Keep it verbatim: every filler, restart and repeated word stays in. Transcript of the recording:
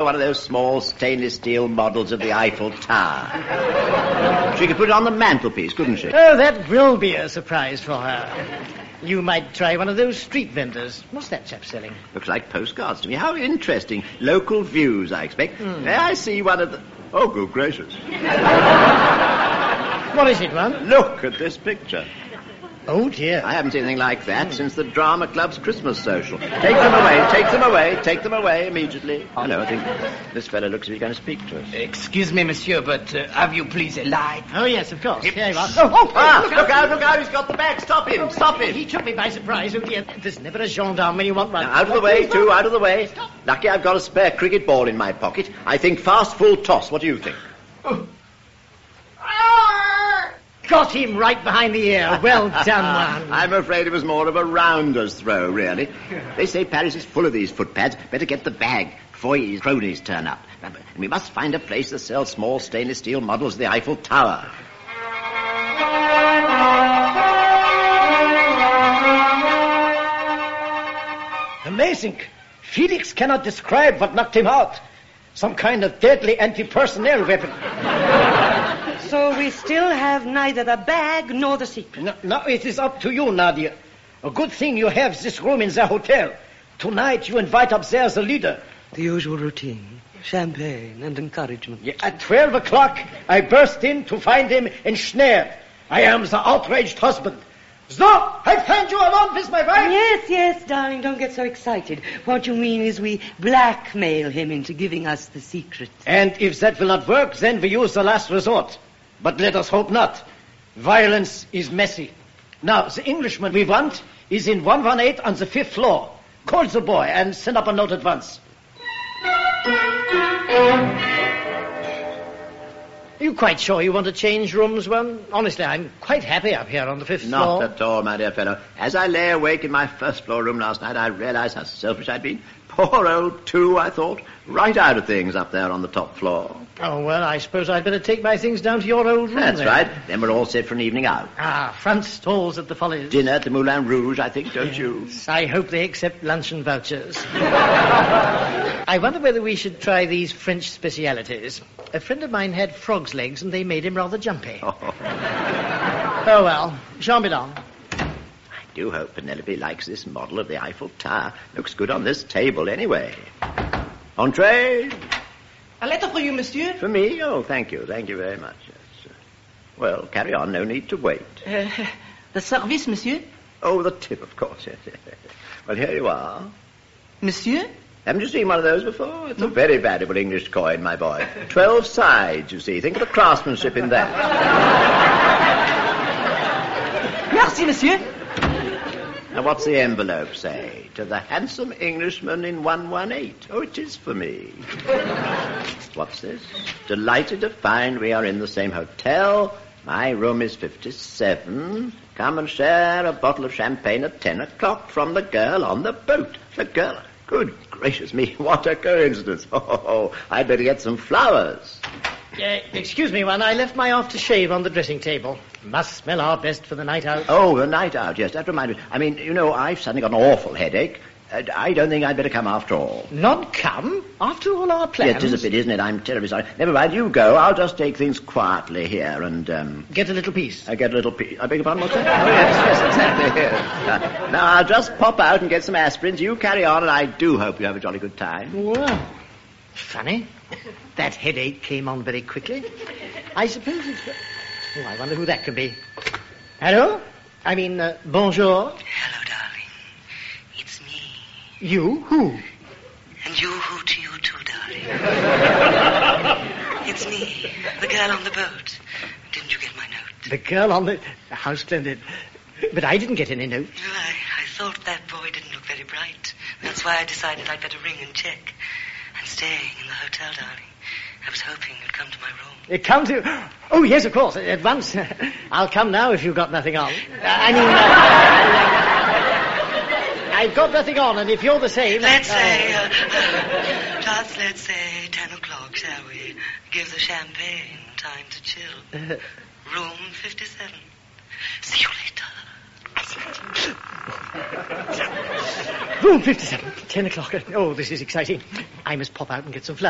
One of those small stainless steel models of the Eiffel Tower. She could put it on the mantelpiece, couldn't she? Oh, that will be a surprise for her. You might try one of those street vendors. What's that chap selling? Looks like postcards to me. How interesting. Local views, I expect. Mm. May I see one of the... Oh, good gracious. What is it, Ron? Look at this picture. Oh, dear. I haven't seen anything like that mm. since the Drama Club's Christmas social. Take them away, take them away, take them away immediately. Oh, no, I think this fellow looks as if he's going to speak to us. Excuse me, monsieur, but uh, have you please a light? Oh, yes, of course. Here you are. Oh, oh, ah, look, look out, look out, he's got the bag. Stop him, stop him. He took me by surprise. Oh, dear. There's never a gendarme when you want one. Now, out of the way, too, out of the way. Stop. Lucky I've got a spare cricket ball in my pocket. I think fast full toss. What do you think? Oh. Got him right behind the ear. Well done, man. I'm afraid it was more of a rounder's throw, really. They say Paris is full of these footpads. Better get the bag before his cronies turn up. And we must find a place that sells small stainless steel models of the Eiffel Tower. Amazing. Felix cannot describe what knocked him out. Some kind of deadly anti-personnel weapon. So we still have neither the bag nor the secret. No, no, it is up to you, Nadia. A good thing you have this room in the hotel. Tonight you invite up there the leader. The usual routine. Champagne and encouragement. Yeah, at twelve o'clock, I burst in to find him ensnared. I am the outraged husband. So, I find you alone with my wife? Yes, yes, darling, don't get so excited. What you mean is we blackmail him into giving us the secret. And if that will not work, then we use the last resort. But let us hope not. Violence is messy. Now, the Englishman we want is in one one eight on the fifth floor. Call the boy and send up a note at once. Are you quite sure you want to change rooms, one? Honestly, I'm quite happy up here on the fifth Not floor. Not at all, my dear fellow. As I lay awake in my first floor room last night, I realized how selfish I'd been. Poor old two, I thought. Right out of things up there on the top floor. Oh, well, I suppose I'd better take my things down to your old room. That's then. right. Then we're all set for an evening out. Ah, front stalls at the Follies. Dinner at the Moulin Rouge, I think, don't yes. you? I hope they accept luncheon vouchers. I wonder whether we should try these French specialities. A friend of mine had frog's legs and they made him rather jumpy. Oh, oh well, chambellan. I do hope Penelope likes this model of the Eiffel Tower. Looks good on this table anyway. Entree? A letter for you, monsieur. For me? Oh, thank you. Thank you very much. Yes. Well, carry on. No need to wait. Uh, the service, monsieur? Oh, the tip, of course. Yes, yes, yes. Well, here you are. Monsieur? Haven't you seen one of those before? It's a very valuable English coin, my boy. Twelve sides, you see. Think of the craftsmanship in that. Merci, monsieur. Now, what's the envelope say? To the handsome Englishman in one one eight. Oh, it is for me. What's this? Delighted to find we are in the same hotel. My room is fifty-seven. Come and share a bottle of champagne at ten o'clock from the girl on the boat. The girl... Good gracious me, what a coincidence. Oh, I'd better get some flowers. Uh, excuse me, one. I left my aftershave on the dressing table. Must smell our best for the night out. Oh, the night out, yes. That reminds me. I mean, you know, I've suddenly got an awful headache. Uh, I don't think I'd better come after all. Not come? After all our plans? Yes, it is a bit, isn't it? I'm terribly sorry. Never mind, you go. I'll just take things quietly here and... Um, get a little piece. I get a little piece. I beg your pardon, what's that? Oh, yes, yes, exactly. Yes. Uh, now, I'll just pop out and get some aspirins. You carry on, and I do hope you have a jolly good time. Well, funny. That headache came on very quickly. I suppose it's... Oh, I wonder who that could be. Hello? I mean, uh, bonjour. Hello, darling. It's me. You? Who? And you who to you too, darling. It's me, the girl on the boat. Didn't you get my note? The girl on the... How splendid. But I didn't get any note. Well, I, I thought that boy didn't look very bright. That's why I decided I'd better ring and check. I'm staying in the hotel, darling. I was hoping you'd come to my room. Uh, come to... Oh, yes, of course, at once. I'll come now if you've got nothing on. Uh, I mean... Uh, I've got nothing on, and if you're the same... Let's uh, say... Uh, uh, just let's say ten o'clock, shall we? Give the champagne time to chill. Uh, room fifty-seven. See you later. Room fifty-seven, ten o'clock. Oh, this is exciting. I must pop out and get some flowers.